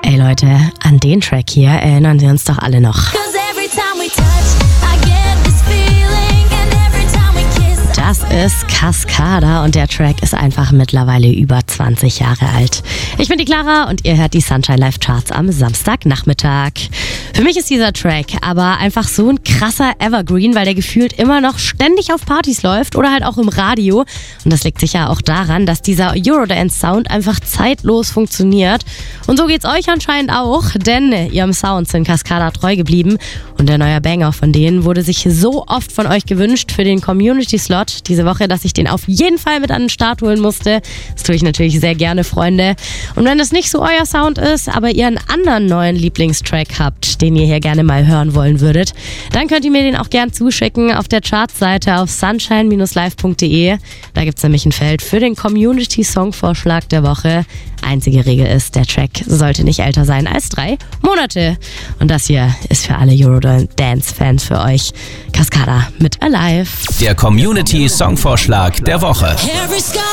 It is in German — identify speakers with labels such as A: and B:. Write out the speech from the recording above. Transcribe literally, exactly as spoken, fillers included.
A: Ey Leute, an den Track hier erinnern wir uns doch alle noch. Das ist Cascada und der Track ist einfach mittlerweile über zwanzig Jahre alt. Ich bin die Clara und ihr hört die Sunshine Live Charts am Samstagnachmittag. Für mich ist dieser Track aber einfach so ein krasser Evergreen, weil der gefühlt immer noch ständig auf Partys läuft oder halt auch im Radio. Und das liegt sicher auch daran, dass dieser Eurodance-Sound einfach zeitlos funktioniert. Und so geht's euch anscheinend auch, denn ihrem Sound sind Cascada treu geblieben. Und der neue Banger von denen wurde sich so oft von euch gewünscht für den Community-Slot diese Woche, dass ich den auf jeden Fall mit an den Start holen musste. Das tue ich natürlich sehr gerne, Freunde. Und wenn das nicht so euer Sound ist, aber ihr einen anderen neuen Lieblingstrack habt, den ihr hier gerne mal hören wollen würdet, dann könnt ihr mir den auch gern zuschicken auf der Chartseite auf sunshine dash live punkt de. Da gibt es nämlich ein Feld für den Community-Song-Vorschlag der Woche. Einzige Regel ist, der Track sollte nicht älter sein als drei Monate. Und das hier ist für alle Eurodance-Fans für euch. Cascada mit Alive.
B: Der Community-Songvorschlag der Woche.